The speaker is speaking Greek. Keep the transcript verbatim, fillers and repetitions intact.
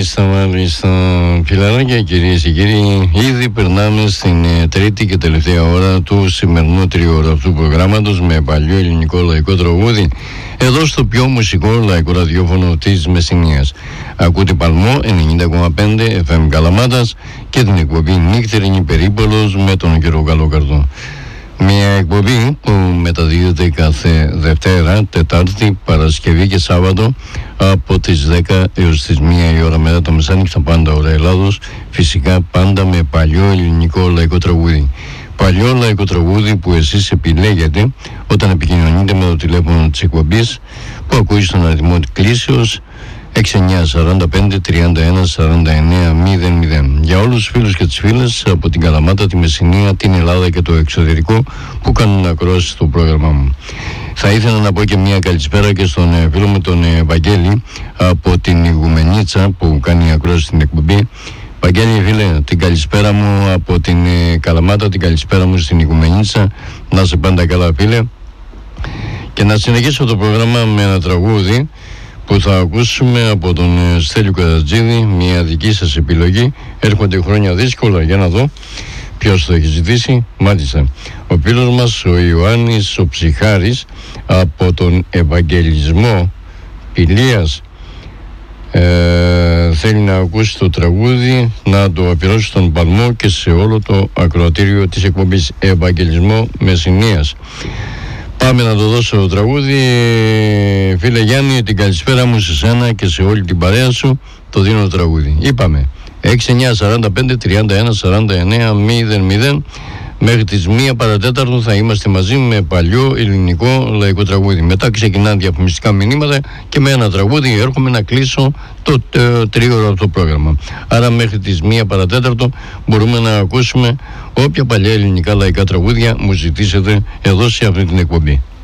Μάλιστα, μάλιστα. Φιλαράκια, κυρίες και κύριοι, ήδη περνάμε στην ε, τρίτη και τελευταία ώρα του σημερινού τριώρου προγράμματος με παλιό ελληνικό λαϊκό τραγούδι εδώ στο πιο μουσικό λαϊκό ραδιόφωνο της Μεσσηνίας. Ακούτε Παλμό ενενήντα κόμμα πέντε εφ εμ Καλαμάτας και την εκπομπή Νύχτερινη Περίπολος με τον κύριο Καλοκαρδό. Μια εκπομπή που μεταδίδεται κάθε Δευτέρα, Τετάρτη, Παρασκευή και Σάββατο από τις δέκα έως τις μία η ώρα μετά το μεσάνυχτα, πάντα ώρα Ελλάδος, φυσικά πάντα με παλιό ελληνικό λαϊκό τραγούδι. Παλιό λαϊκό τραγούδι που εσείς επιλέγετε όταν επικοινωνείτε με το τηλέφωνο της εκπομπής που ακούει στον αριθμό κλήσεως έξι εννιά σαράντα πέντε τριάντα ένα σαράντα εννέα μηδέν μηδέν. Για όλους τους φίλους και τις φίλες από την Καλαμάτα, τη Μεσσηνία, την Ελλάδα και το εξωτερικό που κάνουν ακρόαση στο πρόγραμμά μου. Θα ήθελα να πω και μια καλησπέρα και στον φίλο μου τον Βαγγέλη από την Ιγουμενίτσα που κάνει ακρόαση στην εκπομπή. Βαγγέλη, φίλε, την καλησπέρα μου από την Καλαμάτα, την καλησπέρα μου στην Ιγουμενίτσα. Να είσαι πάντα καλά, φίλε. Και να συνεχίσω το πρόγραμμα με ένα τραγούδι που θα ακούσουμε από τον Στέλιο Κατατζίδη, μια δική σας επιλογή. Έρχονται χρόνια δύσκολα, για να δω ποιος το έχει ζητήσει. Μάλιστα, ο φίλος μας ο Ιωάννης ο Ψυχάρης από τον Ευαγγελισμό Πηλίας ε, θέλει να ακούσει το τραγούδι, να το αφιερώσει στον Παλμό και σε όλο το ακροατήριο της εκπομπής Ευαγγελισμό Μεσσηνίας. Πάμε να το δώσω το τραγούδι. Φίλε Γιάννη, την καλησπέρα μου σε σένα και σε όλη την παρέα σου. Το δίνω το τραγούδι. Είπαμε έξι εννιά σαράντα πέντε τριάντα ένα σαράντα εννέα μηδέν μηδέν. Μέχρι τις μία παρατέταρτο θα είμαστε μαζί με παλιό ελληνικό λαϊκό τραγούδι. Μετά ξεκινάνε διαφημιστικά μηνύματα και με ένα τραγούδι έρχομαι να κλείσω το τρίωρο από το πρόγραμμα. Άρα μέχρι τις μία παρατέταρτο μπορούμε να ακούσουμε όποια παλιά ελληνικά λαϊκά τραγούδια μου ζητήσετε εδώ σε αυτή την εκπομπή.